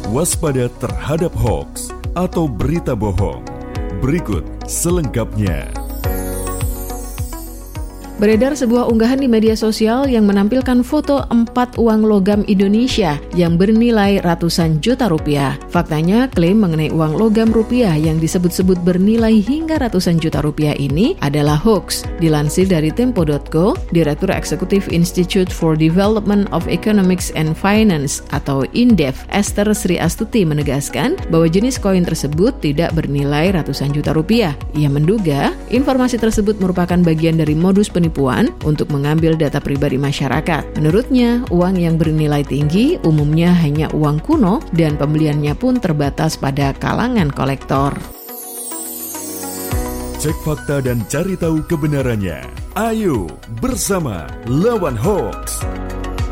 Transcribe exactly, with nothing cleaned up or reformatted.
Waspada terhadap hoaks atau berita bohong. Berikut selengkapnya. Beredar sebuah unggahan di media sosial yang menampilkan foto empat uang logam Indonesia yang bernilai ratusan juta rupiah. Faktanya, klaim mengenai uang logam rupiah yang disebut-sebut bernilai hingga ratusan juta rupiah ini adalah hoax. Dilansir dari tempo dot co, Direktur Eksekutif Institute for Development of Economics and Finance atau INDEF, Esther Sri Astuti menegaskan bahwa jenis koin tersebut tidak bernilai ratusan juta rupiah. Ia menduga informasi tersebut merupakan bagian dari modus penipuan penipuan untuk mengambil data pribadi masyarakat. Menurutnya, uang yang bernilai tinggi umumnya hanya uang kuno dan pembeliannya pun terbatas pada kalangan kolektor. Cek fakta dan cari tahu kebenarannya. Ayo bersama lawan hoaks.